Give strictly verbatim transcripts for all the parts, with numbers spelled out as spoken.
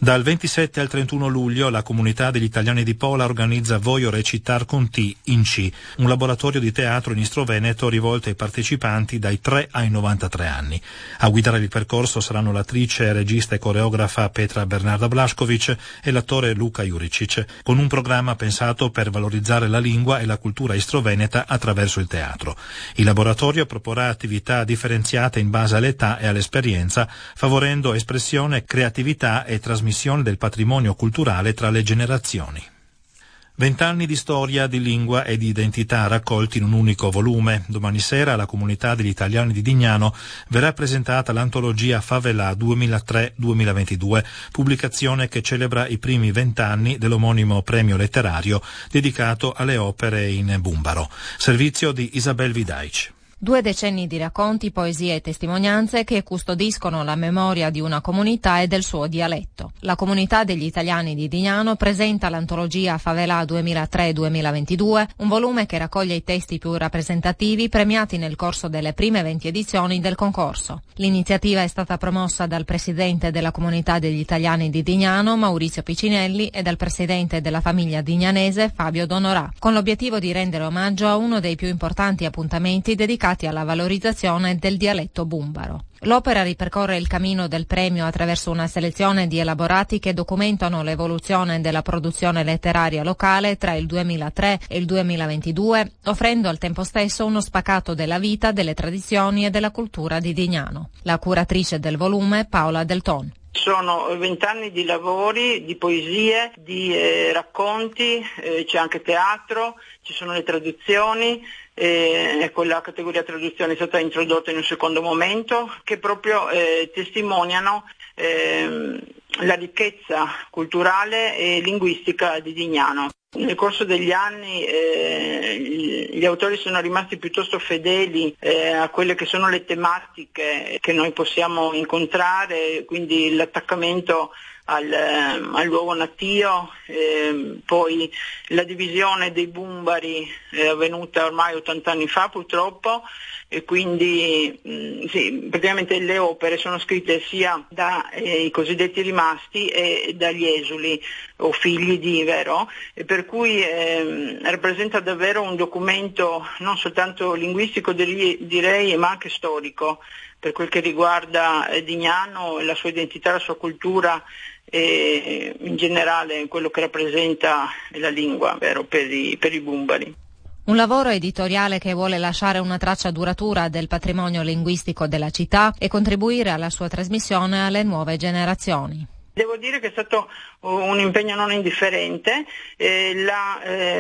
Dal ventisette al trentuno luglio la comunità degli italiani di Pola organizza Voglio recitar con ti in C, un laboratorio di teatro in Istro-Veneto rivolto ai partecipanti dai tre ai novantatré anni. A guidare il percorso saranno l'attrice, regista e coreografa Petra Bernarda Blašković e l'attore Luka Juricic, con un programma pensato per valorizzare la lingua e la cultura istroveneta attraverso il teatro. Il laboratorio proporrà attività differenziate in base all'età e all'esperienza, favorendo espressione, creatività e trasmissione del patrimonio culturale tra le generazioni. Vent'anni di storia, di lingua e di identità raccolti in un unico volume. Domani sera alla comunità degli italiani di Dignano verrà presentata l'antologia Favelà duemilatré duemilaventidue, pubblicazione che celebra i primi vent'anni dell'omonimo premio letterario dedicato alle opere in bumbaro. Servizio di Isabel Vidaic. Due decenni di racconti, poesie e testimonianze che custodiscono la memoria di una comunità e del suo dialetto. La comunità degli italiani di Dignano presenta l'antologia Favelà duemilatré duemilaventidue, un volume che raccoglie i testi più rappresentativi premiati nel corso delle prime venti edizioni del concorso. L'iniziativa è stata promossa dal presidente della comunità degli italiani di Dignano, Maurizio Piccinelli, e dal presidente della famiglia dignanese, Fabio Donorà, con l'obiettivo di rendere omaggio a uno dei più importanti appuntamenti dedicati alla valorizzazione del dialetto bumbaro. L'opera ripercorre il cammino del premio attraverso una selezione di elaborati che documentano l'evoluzione della produzione letteraria locale tra il duemilatré e il duemilaventidue, offrendo al tempo stesso uno spaccato della vita, delle tradizioni e della cultura di Dignano. La curatrice del volume, Paola Del Ton. Sono vent'anni di lavori, di poesie, di eh, racconti, eh, c'è anche teatro, ci sono le traduzioni, eh, ecco, la categoria traduzione è stata introdotta in un secondo momento, che proprio eh, testimoniano eh, la ricchezza culturale e linguistica di Dignano. Nel corso degli anni eh, gli autori sono rimasti piuttosto fedeli eh, a quelle che sono le tematiche che noi possiamo incontrare, quindi l'attaccamento al, al luogo natio, eh, poi la divisione dei bumbari è avvenuta ormai ottanta anni fa purtroppo, e quindi mh, sì, praticamente le opere sono scritte sia dai eh, cosiddetti rimasti e dagli esuli o figli di Vero, e per cui eh, rappresenta davvero un documento non soltanto linguistico direi, ma anche storico per quel che riguarda eh, Dignano, la sua identità, la sua cultura e in generale quello che rappresenta la lingua, vero, per i, per i bumbari. Un lavoro editoriale che vuole lasciare una traccia duratura del patrimonio linguistico della città e contribuire alla sua trasmissione alle nuove generazioni. Devo dire che è stato un impegno non indifferente. Eh, la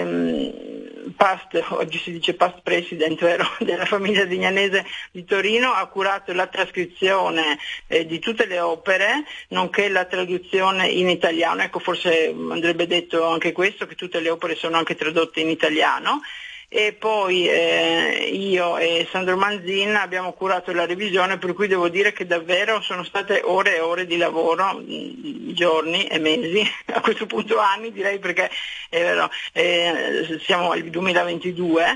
ehm, past, oggi si dice past president, vero, della famiglia dignanese di Torino ha curato la trascrizione eh, di tutte le opere, nonché la traduzione in italiano. Ecco, forse andrebbe detto anche questo, che tutte le opere sono anche tradotte in italiano. E poi eh, io e Sandro Manzin abbiamo curato la revisione, per cui devo dire che davvero sono state ore e ore di lavoro, giorni e mesi, a questo punto anni direi, perché è vero, eh, siamo al duemilaventidue,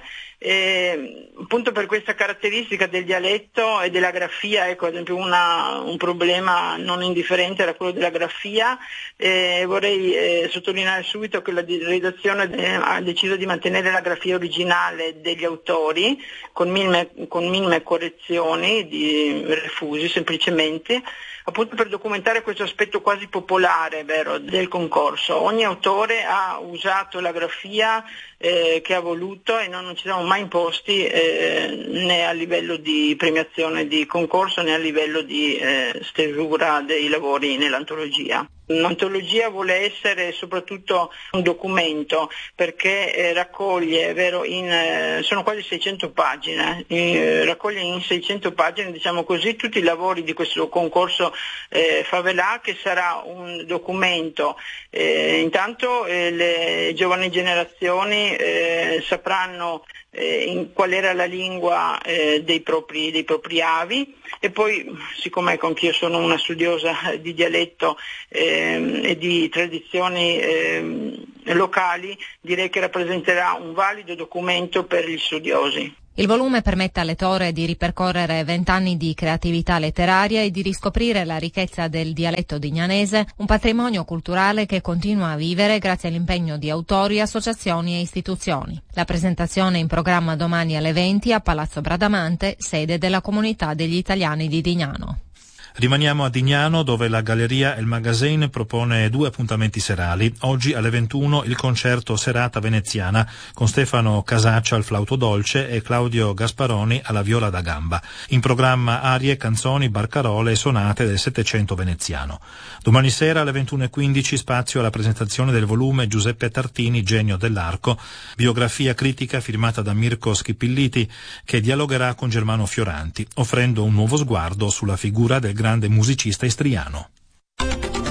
e appunto per questa caratteristica del dialetto e della grafia, ecco, ad esempio una, un problema non indifferente era quello della grafia. Eh, vorrei eh, sottolineare subito che la redazione eh, ha deciso di mantenere la grafia originale degli autori con minime, con minime correzioni di refusi semplicemente, appunto per documentare questo aspetto quasi popolare, vero, del concorso. Ogni autore ha usato la grafia eh, che ha voluto e non, non ci siamo mai imposti eh, né a livello di premiazione di concorso né a livello di eh, stesura dei lavori nell'antologia. Un'antologia vuole essere soprattutto un documento perché eh, raccoglie, vero, in, eh, sono quasi seicento pagine, eh, raccoglie in seicento pagine, diciamo così, tutti i lavori di questo concorso eh, Favelà, che sarà un documento. Eh, intanto eh, le giovani generazioni eh, sapranno eh, in qual era la lingua eh, dei propri, dei propri avi, e poi, siccome ecco, anch'io sono una studiosa di dialetto eh, e di tradizioni eh, locali, direi che rappresenterà un valido documento per gli studiosi. Il volume permette al lettore di ripercorrere vent'anni di creatività letteraria e di riscoprire la ricchezza del dialetto dignanese, un patrimonio culturale che continua a vivere grazie all'impegno di autori, associazioni e istituzioni. La presentazione è in programma domani alle venti a Palazzo Bradamante, sede della Comunità degli Italiani di Dignano. Rimaniamo a Dignano, dove la Galleria El Magazine propone due appuntamenti serali. Oggi alle ventuno il concerto Serata Veneziana con Stefano Casaccia al flauto dolce e Claudio Gasparoni alla viola da gamba. In programma arie, canzoni, barcarole e sonate del Settecento veneziano. Domani sera alle ventuno e quindici spazio alla presentazione del volume Giuseppe Tartini, Genio dell'Arco, biografia critica firmata da Mirko Schipilliti, che dialogherà con Germano Fioranti, offrendo un nuovo sguardo sulla figura del grande musicista istriano.